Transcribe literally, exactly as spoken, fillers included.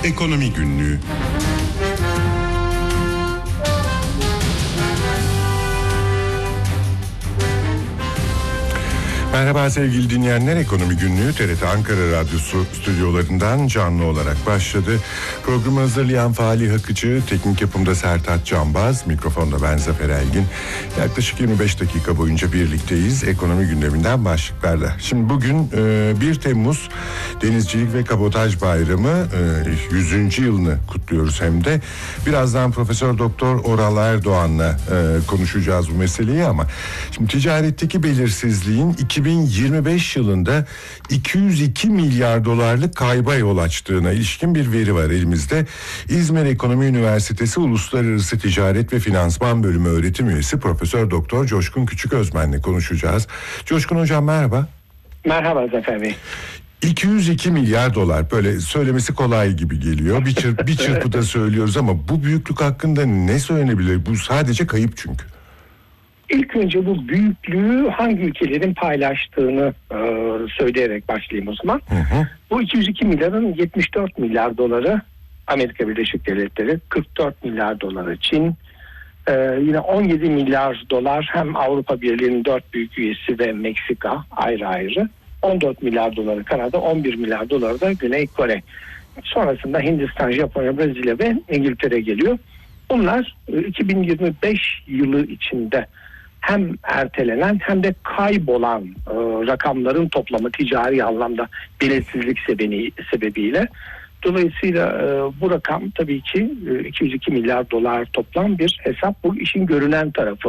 Ekonomi Günlüğü. Merhaba sevgili dinleyenler, Ekonomi Günlüğü T R T Ankara Radyosu stüdyolarından canlı olarak başladı. Programı hazırlayan Fahri Akıcı, teknik yapımda Sertaç Canbaz, mikrofonda ben Zafer Elgin. Yaklaşık yirmi beş dakika boyunca birlikteyiz ekonomi gündeminden başlıklarla. Şimdi bugün bir Temmuz Denizcilik ve Kabotaj Bayramı, yüzüncü yılını kutluyoruz hem de. Birazdan Profesör Doktor Oral Erdoğan'la konuşacağız bu meseleyi ama şimdi ticaretteki belirsizliğin iki bin yirmi beş yılında iki yüz iki milyar dolarlık kayba yol açtığına ilişkin bir veri var elimizde. İzmir Ekonomi Üniversitesi Uluslararası Ticaret ve Finansman Bölümü öğretim üyesi Profesör Doktor Coşkun Küçüközmen'le konuşacağız. Coşkun Hocam merhaba. Merhaba Zafer Bey. iki yüz iki milyar dolar, böyle söylemesi kolay gibi geliyor. Bir, çırp, bir çırpıda söylüyoruz ama bu büyüklük hakkında ne söylenebilir? Bu sadece kayıp çünkü. İlk önce bu büyüklüğü hangi ülkelerin paylaştığını e, söyleyerek başlayayım o zaman. Hı hı. Bu iki yüz iki milyarın yetmiş dört milyar doları Amerika Birleşik Devletleri, kırk dört milyar doları Çin, e, yine on yedi milyar dolar hem Avrupa Birliği'nin dört büyük üyesi ve Meksika ayrı ayrı, on dört milyar doları Kanada, on bir milyar doları da Güney Kore. Sonrasında Hindistan, Japonya, Brezilya ve İngiltere geliyor. Bunlar iki bin yirmi beş yılı içinde hem ertelenen hem de kaybolan e, rakamların toplamı ticari anlamda belirsizlik sebebi, sebebiyle. Dolayısıyla e, bu rakam tabii ki e, iki yüz iki milyar dolar toplam bir hesap. Bu işin görünen tarafı.